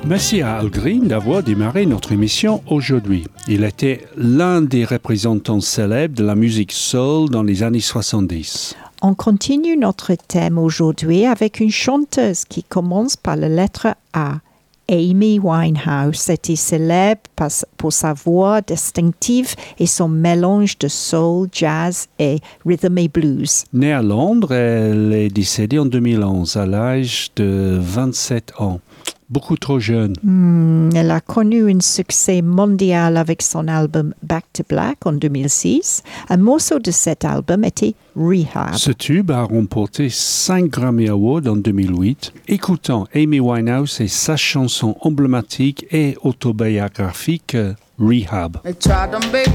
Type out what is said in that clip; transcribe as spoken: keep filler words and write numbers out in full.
Merci à Al Green d'avoir démarré notre émission aujourd'hui. Il était l'un des représentants célèbres de la musique soul dans les années soixante-dix. On continue notre thème aujourd'hui avec une chanteuse qui commence par la lettre A. Amy Winehouse était célèbre pour sa voix distinctive et son mélange de soul, jazz et rhythm and blues. Née à Londres, elle est décédée en deux mille onze à l'âge de vingt-sept ans. Beaucoup trop jeune. Mm, elle a connu un succès mondial avec son album Back to Black en deux mille six. Un morceau de cet album était Rehab. Ce tube a remporté cinq Grammy Awards en deux mille huit. Écoutons Amy Winehouse et sa chanson emblématique et autobiographique Rehab. They tried to make